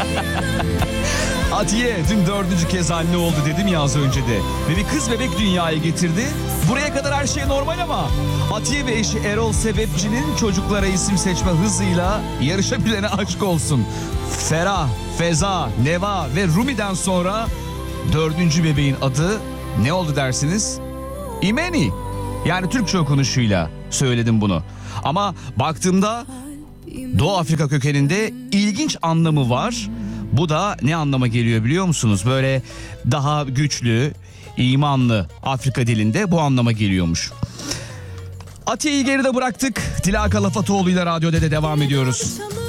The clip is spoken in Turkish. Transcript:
Atiye dün 4. kez anne oldu dedim ya az önce de. Ve bir kız bebek dünyaya getirdi. Buraya kadar her şey normal ama Atiye ve eşi Erol Sebepçi'nin çocuklara isim seçme hızıyla yarışabilene aşk olsun. Ferah, Feza, Neva ve Rumi'den sonra 4. bebeğin adı ne oldu dersiniz? İmeni. Yani Türkçe okunuşuyla söyledim bunu. Ama baktığımda Doğu Afrika kökeninde ilginç anlamı var. Bu da ne anlama geliyor biliyor musunuz? Böyle daha güçlü, imanlı Afrika dilinde bu anlama geliyormuş. Atiye'yi geride bıraktık. Tilaka Lafatoğlu'yla Radyo D'de devam ediyoruz.